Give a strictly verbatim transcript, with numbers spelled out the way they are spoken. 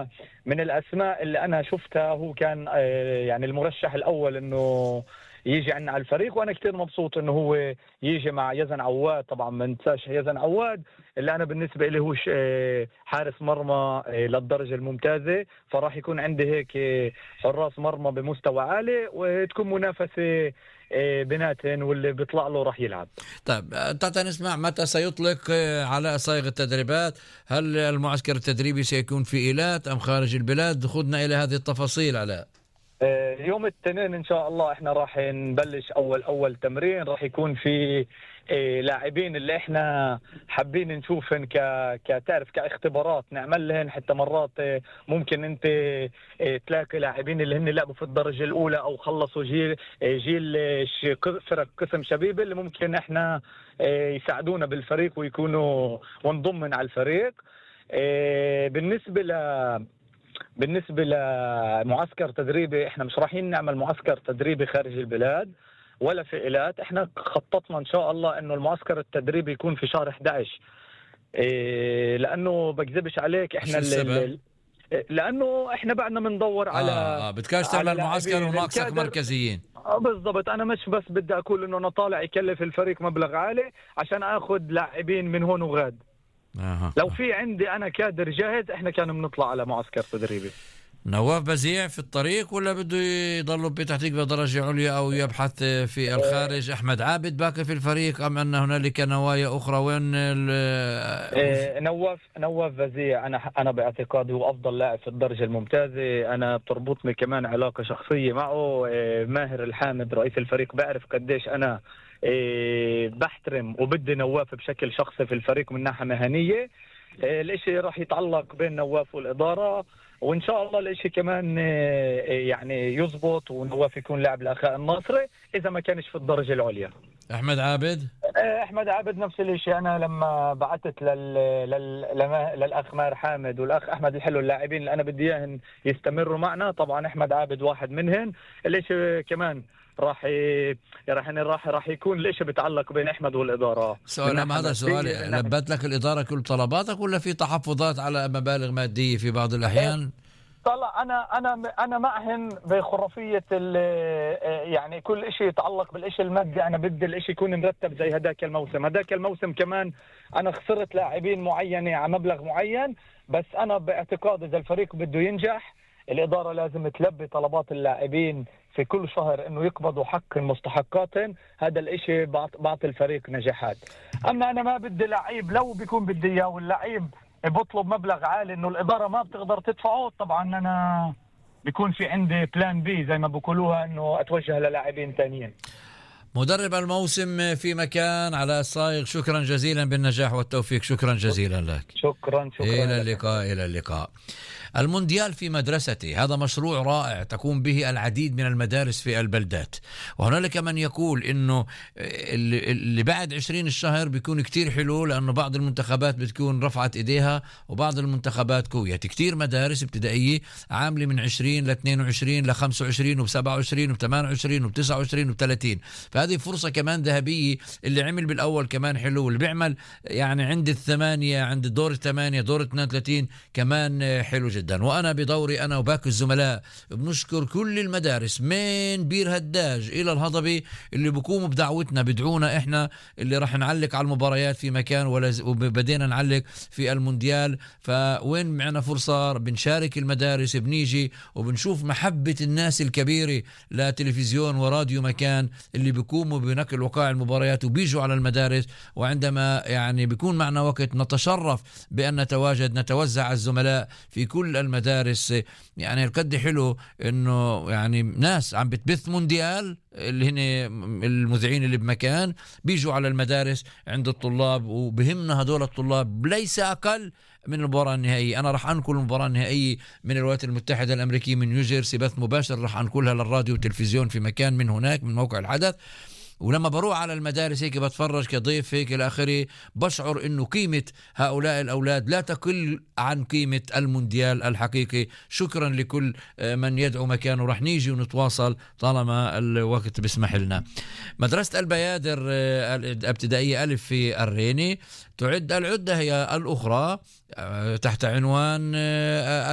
من الأسماء اللي أنا شفتها هو كان يعني المرشح الأول إنه يجي عنا على الفريق، وأنا كتير مبسوط إنه هو يجي مع يزن عواد. طبعا ما ننساش يزن عواد اللي أنا بالنسبة لي هو حارس مرمى للدرجة الممتازة، فراح يكون عندي هيك حراس مرمى بمستوى عالي وتكون منافسة بيناتهم، واللي بيطلع له راح يلعب. طيب تعال نسمع متى سيطلق علاء صايغ التدريبات؟ هل المعسكر التدريبي سيكون في إيلات أم خارج البلاد؟ خذنا إلى هذه التفاصيل علاء. يوم الاثنين ان شاء الله احنا راح نبلش اول اول تمرين، راح يكون في لاعبين اللي احنا حابين نشوفهم ك كتعرف كاختبارات نعمل لهن، حتى مرات ممكن انت تلاقي لاعبين اللي هن لعبوا في الدرجه الاولى او خلصوا جيل جيل فرق قسم شبيبه اللي ممكن احنا يساعدونا بالفريق ويكونوا ونضمن على الفريق. بالنسبه ل بالنسبة لمعسكر تدريبي، احنا مش رايحين نعمل معسكر تدريبي خارج البلاد ولا في إيلات. احنا خططنا ان شاء الله انه المعسكر التدريبي يكون في شهر إحدى عشر، إيه لانه بكذبش عليك احنا اللي لانه احنا بعدنا بندور على اه, آه بدكاش تعمل معسكر وناقصك مركزيين. آه بالضبط. انا مش بس بدي اقول انه انا طالع يكلف الفريق مبلغ عالي عشان اخذ لاعبين من هون وغاد. آه. لو في عندي أنا كادر جاهز إحنا كان بنطلع على معسكر تدريبي. نواف بزيع في الطريق ولا بده يضل بتحتيك بدرجة عليا أو يبحث في الخارج؟ أحمد عابد باقي في الفريق أم أن هنالك نوايا أخرى؟ وين ال نواف نواف بزيع أنا أنا باعتقادي هو أفضل لاعب في الدرجة الممتازة. أنا بتربطني كمان علاقة شخصية معه. ماهر الحامد رئيس الفريق بعرف قديش أنا إيه بحترم وبدي نواف بشكل شخصي في الفريق من ناحية مهنية. إيه الاشي راح يتعلق بين نواف والإدارة، وإن شاء الله الاشي كمان إيه يعني يزبط ونواف يكون لاعب الأخاء الناصري إذا ما كانش في الدرجة العليا. أحمد عابد إيه أحمد عابد نفس الاشي. أنا لما بعتت لل... لل... للأخ ماهر حامد والأخ أحمد الحلو اللاعبين اللي أنا بدي إياهم يستمروا معنا، طبعا أحمد عابد واحد منهم. الاشي كمان راح ي... راح راح راح يكون الاشي بيتعلق بين احمد والاداره. سؤال هذا سؤال، لبت لك الاداره كل طلباتك ولا في تحفظات على مبالغ ماديه في بعض الاحيان؟ طلع انا انا انا معهم بخرافيه يعني كل شيء يتعلق بالشيء المادي. انا بدي الشيء يكون مرتب زي هداك الموسم. هداك الموسم كمان انا خسرت لاعبين معينه على مبلغ معين، بس انا باعتقاد اذا الفريق بده ينجح الاداره لازم تلبي طلبات اللاعبين في كل شهر انه يقبضوا حق مستحقاتهم. هذا الاشي بعطي الفريق نجاحات. اما انا ما بدي لعيب لو بيكون بدي اياه واللعيب بطلب مبلغ عالي انه الاداره ما بتقدر تدفعه، طبعا انا بيكون في عندي بلان بي زي ما بقولوها انه اتوجه للاعبين ثانيين. مدرب الموسم في مكان علاء صايغ، شكرا جزيلا بالنجاح والتوفيق. شكرا جزيلا لك. شكرا شكرا إلى اللقاء. إلى اللقاء. المونديال في مدرستي هذا مشروع رائع تقوم به العديد من المدارس في البلدات، وهنالك من يقول إنه اللي بعد عشرين الشهر بيكون كتير حلو لأنه بعض المنتخبات بتكون رفعت إيديها وبعض المنتخبات قوية. كتير مدارس ابتدائية عاملة من عشرين ل اثنين وعشرين ل خمسة وعشرين و سبعة وعشرين و ثمانية وعشرين و تسعة وعشرين و ثلاثين، فهذه فرصة كمان ذهبية. اللي عمل بالأول كمان حلو، واللي بيعمل يعني عند الثمانية عند دور الثمانية دور اثنين وثلاثين كمان حلو جدا. وأنا بدوري أنا وباقي الزملاء بنشكر كل المدارس من بير هداج إلى الهضبة اللي بقوموا بدعوتنا، بدعونا إحنا اللي راح نعلق على المباريات في مكان وبدينا نعلق في المونديال. فوين معنا فرصة بنشارك المدارس، بنيجي وبنشوف محبة الناس الكبيرة لتلفزيون وراديو مكان اللي بيقوموا بنقل وقائع المباريات وبيجوا على المدارس. وعندما يعني بيكون معنا وقت نتشرف بأن نتواجد نتوزع الزملاء في كل المدارس. يعني القد حلو انه يعني ناس عم بتبث مونديال اللي هنا المذيعين اللي بمكان بيجوا على المدارس عند الطلاب، وبهمنا هدول الطلاب ليس اقل من المباراة النهائية. أنا رح أنقل المباراة النهائية من الولايات المتحدة الأمريكية من نيوجيرسي بث مباشر، رح أنقلها للراديو والتلفزيون في مكان من هناك من موقع الحدث. ولما بروح على المدارس هيك بتفرج كضيف هيك إلى آخره بشعر إنه قيمة هؤلاء الأولاد لا تقل عن قيمة المونديال الحقيقي. شكرا لكل من يدعو مكانه، رح نيجي ونتواصل طالما الوقت بيسمح لنا. مدرسة البيادر الابتدائية ألف في الريني تعد العدة هي الأخرى تحت عنوان